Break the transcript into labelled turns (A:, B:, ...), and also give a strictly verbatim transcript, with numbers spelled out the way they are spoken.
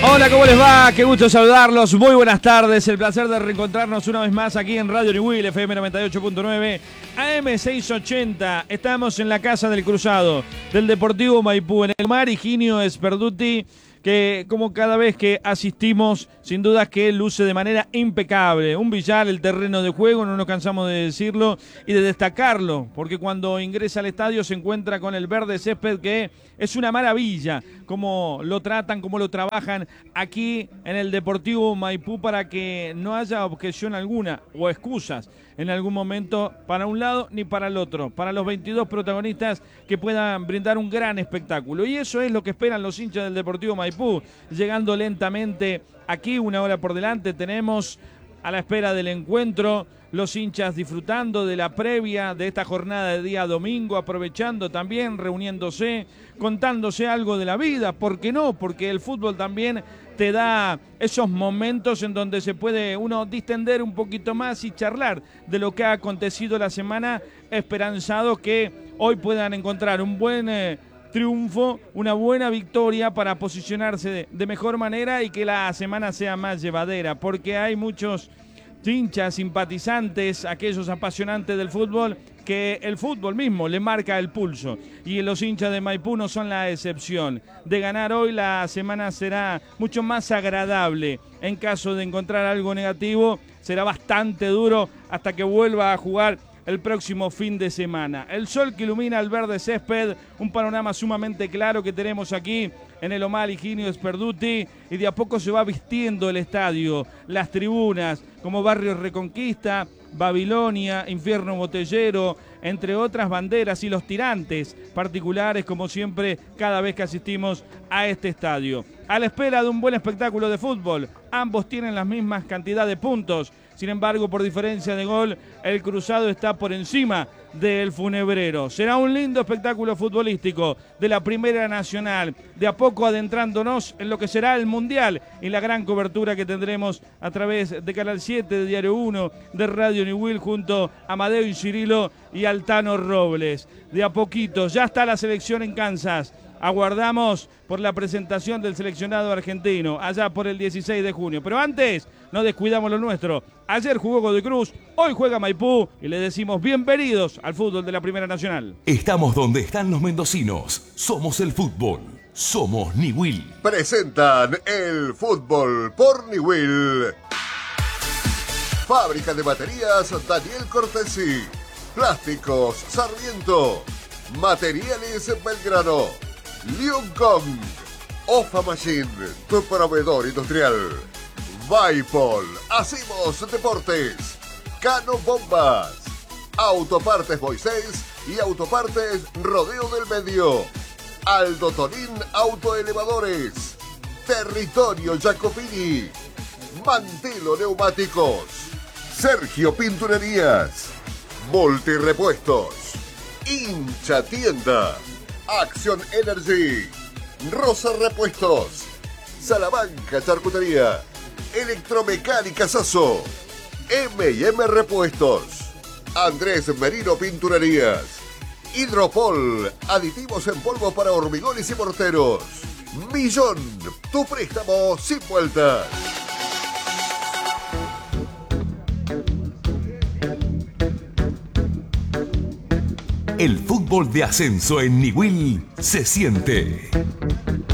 A: Hola, ¿cómo les va? Qué gusto saludarlos. Muy buenas tardes. El placer de reencontrarnos una vez más aquí en Radio Niwil, F M noventa y ocho punto nueve, A M seiscientos ochenta. Estamos en la Casa del Cruzado del Deportivo Maipú, en el Omar Higinio Sperduti, que como cada vez que asistimos, sin duda que luce de manera impecable. Un billar, el terreno de juego, no nos cansamos de decirlo y de destacarlo, porque cuando ingresa al estadio se encuentra con el verde césped, que es una maravilla cómo lo tratan, cómo lo trabajan aquí en el Deportivo Maipú para que no haya objeción alguna o excusas en algún momento para un lado ni para el otro, para los veintidós protagonistas que puedan brindar un gran espectáculo. Y eso es lo que esperan los hinchas del Deportivo Maipú, llegando lentamente aquí, una hora por delante, tenemos a la espera del encuentro, los hinchas disfrutando de la previa de esta jornada de día domingo, aprovechando también, reuniéndose, contándose algo de la vida, ¿por qué no? Porque el fútbol también te da esos momentos en donde se puede uno distender un poquito más y charlar de lo que ha acontecido la semana, esperanzado que hoy puedan encontrar un buen eh, triunfo, una buena victoria para posicionarse de, de mejor manera y que la semana sea más llevadera, porque hay muchos hinchas, simpatizantes, aquellos apasionantes del fútbol, que el fútbol mismo le marca el pulso, y los hinchas de Maipú no son la excepción. De ganar hoy, la semana será mucho más agradable. En caso de encontrar algo negativo, será bastante duro hasta que vuelva a jugar el próximo fin de semana. El sol que ilumina el verde césped, un panorama sumamente claro que tenemos aquí en el Omar Higinio Sperduti, y de a poco se va vistiendo el estadio, las tribunas, como Barrio Reconquista, Babilonia, Infierno Botellero, entre otras banderas, y los tirantes particulares, como siempre, cada vez que asistimos a este estadio. A la espera de un buen espectáculo de fútbol, ambos tienen la misma cantidad de puntos. Sin embargo, por diferencia de gol, el Cruzado está por encima del Funebrero. Será un lindo espectáculo futbolístico de la Primera Nacional, de a poco adentrándonos en lo que será el Mundial y la gran cobertura que tendremos a través de Canal siete, de Diario uno, de Radio Niwil, junto a Amadeo y Cirilo y Altano Robles. De a poquito, ya está la selección en Kansas. Aguardamos por la presentación del seleccionado argentino, allá por el dieciséis de junio. Pero antes, no descuidamos lo nuestro. Ayer jugó Godoy Cruz, hoy juega Maipú, y le decimos bienvenidos al fútbol de la Primera Nacional.
B: Estamos donde están los mendocinos. Somos el fútbol. Somos Niwil.
C: Presentan el fútbol por Niwil. Fábrica de baterías Daniel Cortesi. Plásticos Sarmiento. Materiales Belgrano. Liuncong, Ofa Machine, tu proveedor industrial. Vaipol, hacemos deportes. Cano Bombas, Autopartes Moisés y Autopartes Rodeo del Medio. Aldo Tonín Autoelevadores. Territorio Jacopini. Mantelo Neumáticos. Sergio Pinturerías. Multirepuestos. Hincha Tienda. Action Energy, Rosa Repuestos, Salamanca Charcutería, Electromecánica Sasso, eme y eme Repuestos, Andrés Merino Pinturerías, Hidropol, aditivos en polvo para hormigones y morteros, Millón, tu préstamo sin vueltas.
B: El fútbol de ascenso en Niwil se siente.